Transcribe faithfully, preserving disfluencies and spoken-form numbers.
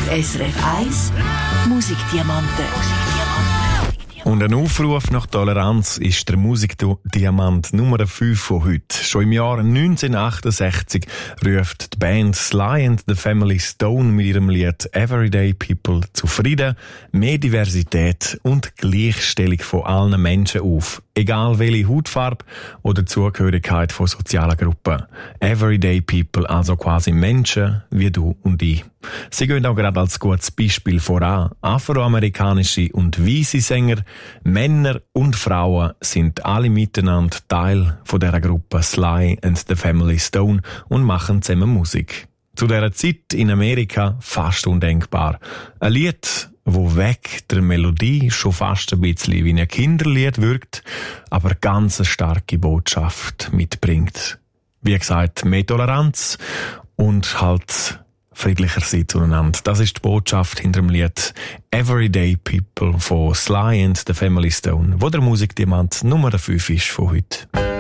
S R F eins Musikdiamanten. Und ein Aufruf nach Toleranz ist der Musikdiamant Nummer fünf von heute. Schon im Jahr neunzehnhundertachtundsechzig ruft die Band Sly and the Family Stone mit ihrem Lied Everyday People zu Frieden, mehr Diversität und Gleichstellung von allen Menschen auf. Egal welche Hautfarbe oder Zugehörigkeit von sozialen Gruppen. Everyday People, also quasi Menschen wie du und ich. Sie gehen auch gerade als gutes Beispiel voran. Afroamerikanische und weisse Sänger, Männer und Frauen sind alle miteinander Teil von dieser Gruppe Sly and the Family Stone und machen zusammen Musik. Zu dieser Zeit in Amerika fast undenkbar. Ein Lied, wo weg der Melodie schon fast ein bisschen wie ein Kinderlied wirkt, aber ganz eine starke Botschaft mitbringt. Wie gesagt, mehr Toleranz und halt friedlicher sein zueinander. Das ist die Botschaft hinter dem Lied Everyday People von Sly and the Family Stone, wo der Musikdiamant Nummer fünf ist von heute.